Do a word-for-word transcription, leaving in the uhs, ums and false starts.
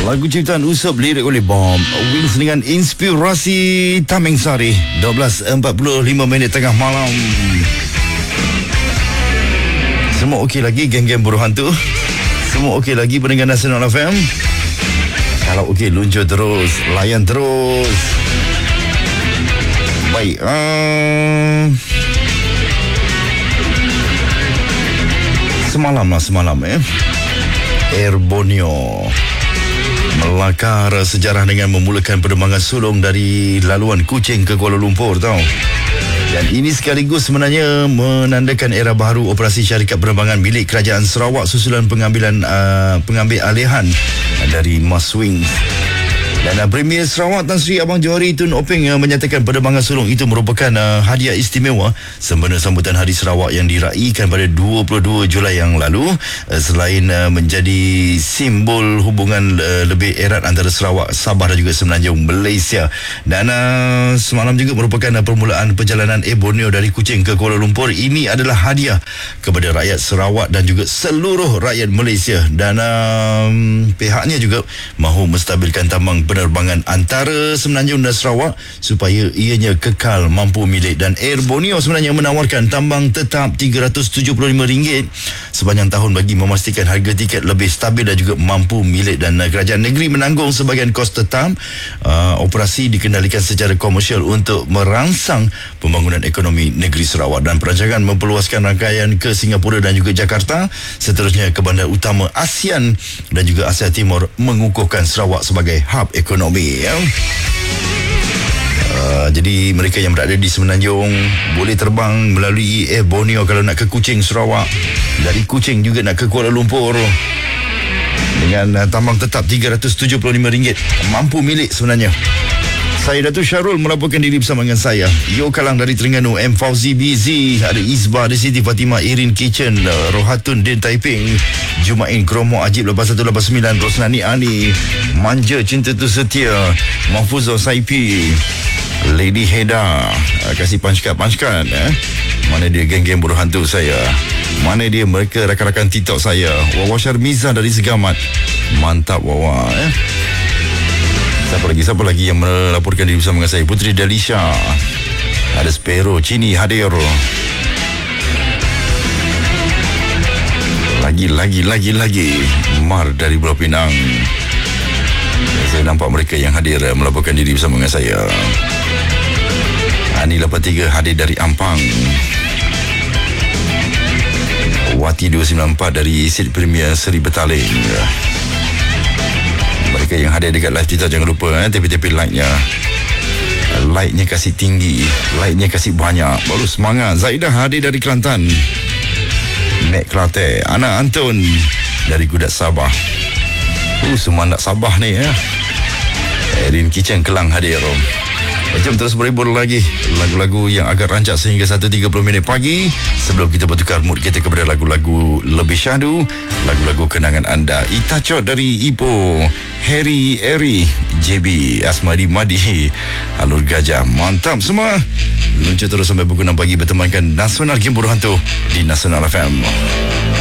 Lagu ciptaan Usop, lirik oleh Bomb Wings dengan inspirasi Tameng Sari. dua belas empat puluh lima minit tengah malam. Semua okey lagi geng-geng buruh hantu? Semua okey lagi pendengar Nasional F M? Kalau okey, luncur terus, layan terus. Baik, uh... Semalam lah semalam eh Air Borneo melakar sejarah dengan memulakan penerbangan sulung dari laluan Kuching ke Kuala Lumpur tau. Dan ini sekaligus sebenarnya menandakan era baru operasi syarikat penerbangan milik Kerajaan Sarawak susulan pengambilan uh, pengambil alihan dari Maswing. Dan uh, Premier Sarawak Tan Sri Abang Johari Tun Openg uh, menyatakan penerbangan sulung itu merupakan uh, hadiah istimewa sempena sambutan Hari Sarawak yang diraikan pada dua puluh dua Julai yang lalu, uh, selain uh, menjadi simbol hubungan uh, lebih erat antara Sarawak, Sabah dan juga Semenanjung Malaysia. Dan uh, semalam juga merupakan uh, permulaan perjalanan Air Borneo dari Kuching ke Kuala Lumpur. Ini adalah hadiah kepada rakyat Sarawak dan juga seluruh rakyat Malaysia. Dan uh, pihaknya juga mahu menstabilkan tambang penerbangan antara Semenanjung dan Sarawak supaya ianya kekal mampu milik. Dan Air Borneo sebenarnya menawarkan tambang tetap tiga ratus tujuh puluh lima ringgit sepanjang tahun bagi memastikan harga tiket lebih stabil dan juga mampu milik. Dan uh, kerajaan negeri menanggung sebahagian kos tetap. Uh, operasi dikendalikan secara komersial untuk merangsang pembangunan ekonomi negeri Sarawak dan perancangan memperluaskan rangkaian ke Singapura dan juga Jakarta, seterusnya ke bandar utama ASEAN dan juga Asia Timur, mengukuhkan Sarawak sebagai hub ekonomi ya. Uh, jadi mereka yang berada di Semenanjung boleh terbang melalui Air Borneo kalau nak ke Kuching, Sarawak. Dari Kuching juga nak ke Kuala Lumpur dengan uh, tambang tetap tiga ratus tujuh puluh lima ringgit, mampu milik sebenarnya. Saya Datuk Syarul melaporkan diri bersama dengan saya Yo Kalang dari Terengganu, M Fauzi B Z, ada Isbah, ada Siti Fatimah, Irin Kitchen, Rohatun Din Taiping, Jumain Kromo Ajib lepas seratus lapan puluh sembilan, Rosnani Ali, Manja Cinta Tu Setia, Mahfuzah Saipi, Lady Heda. Kasih punchcard punchcard eh? Mana dia geng-geng buruh hantu saya? Mana dia mereka rakan-rakan TikTok saya? Wawa Syarmiza dari Segamat, mantap Wawa eh? Siapa lagi? Siapa lagi yang melaporkan diri bersama dengan saya? Putri Dalisha, ada Spero, Cini hadir. Lagi, lagi, lagi, lagi Mar dari Pulau Pinang. Saya nampak mereka yang hadir melaporkan diri bersama dengan saya. Ani lapan tiga hadir dari Ampang. Wati dua sembilan empat dari Sid Premier Seri Betaling. Mereka yang hadir dekat live kita, jangan lupa eh, tepi-tepi like-nya. Like-nya kasih tinggi, like-nya kasih banyak, baru semangat. Zaidah hadir dari Kelantan. Mek Kelate, Ana Anton dari Kudat Sabah. Uh, semua nak Sabah ni ya. Erin Kitchen Kelang hadir. Jom terus berhibur lagi lagu-lagu yang agak rancak sehingga satu tiga puluh minit pagi sebelum kita bertukar mood kita kepada lagu-lagu lebih syahdu, lagu-lagu kenangan anda. Itacot dari Ipoh, Harry Eri, J B, Asmadi Madi, Alur Gajah, mantap semua. Luncur terus sampai pukul enam pagi bertemankan Nasional Game Buruh Hantu di Nasional F M.